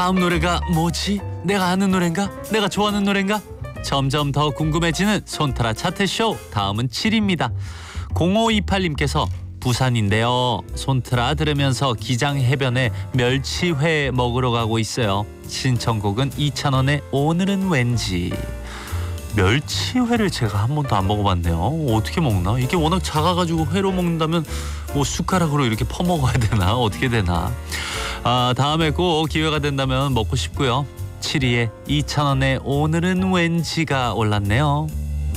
다음 노래가 뭐지? 내가 아는 노래인가? 내가 좋아하는 노래인가? 점점 더 궁금해지는 손타라 차트쇼. 다음은 7위입니다. 0528님께서 부산인데요. 손트라 들으면서 기장 해변에 멸치회 먹으러 가고 있어요. 신청곡은 이찬원의 오늘은 왠지. 멸치회를 제가 한 번도 안 먹어봤네요. 어떻게 먹나? 이게 워낙 작아가지고 회로 먹는다면 뭐 숟가락으로 이렇게 퍼먹어야 되나? 어떻게 되나? 다음에 꼭 기회가 된다면 먹고 싶고요. 7위에 이찬원의 오늘은 왠지가 올랐네요.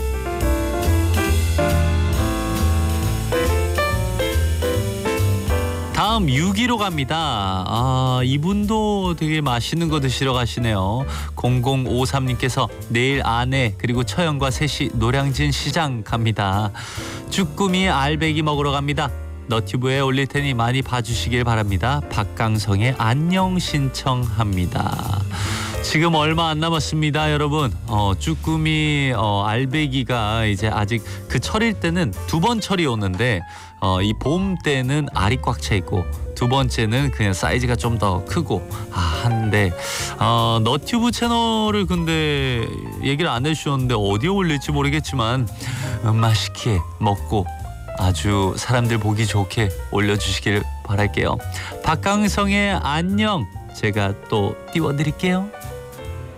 다음 6위로 갑니다. 이분도 되게 맛있는 거 드시러 가시네요. 0053님께서 내일 아내 그리고 처형과 셋이 노량진 시장 갑니다. 쭈꾸미 알배기 먹으러 갑니다. 너튜브에 올릴 테니 많이 봐주시길 바랍니다. 박강성의 안녕 신청합니다. 지금 얼마 안 남았습니다, 여러분. 쭈꾸미 알배기가 이제 아직 그 철일 때는 두 번 철이 오는데 이 봄 때는 알이 꽉 차 있고 두 번째는 그냥 사이즈가 좀 더 크고 한데 너튜브 채널을 근데 얘기를 안 해주셨는데 어디에 올릴지 모르겠지만 맛있게 먹고 아주 사람들 보기 좋게 올려주시길 바랄게요. 박강성의 안녕 제가 또 띄워드릴게요.